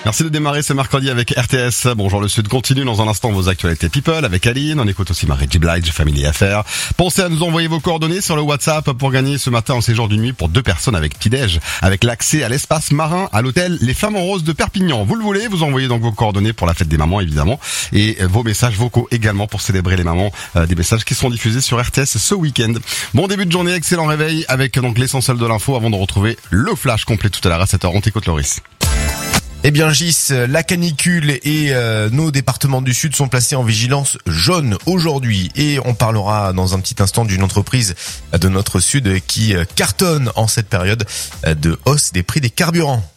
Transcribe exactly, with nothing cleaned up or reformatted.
Merci de démarrer ce mercredi avec R T S. Bonjour le Sud continue dans un instant vos actualités people avec Aline. On écoute aussi Marie J. Blige, Family Affaires. Pensez à nous envoyer vos coordonnées sur le WhatsApp pour gagner ce matin un séjour d'une nuit pour deux personnes avec petit-déj, avec l'accès à l'espace marin à l'hôtel Les Femmes en Rose de Perpignan. Vous le voulez, vous envoyez donc vos coordonnées pour la fête des mamans évidemment et vos messages vocaux également pour célébrer les mamans, euh, des messages qui seront diffusés sur R T S ce week-end. Bon début de journée, excellent réveil avec donc l'essentiel de l'info avant de retrouver le flash complet tout à l'heure à sept heures. On t'écoute Loris. Eh bien Gis, la canicule et euh, nos départements du Sud sont placés en vigilance jaune aujourd'hui. Et on parlera dans un petit instant d'une entreprise de notre Sud qui cartonne en cette période de hausse des prix des carburants.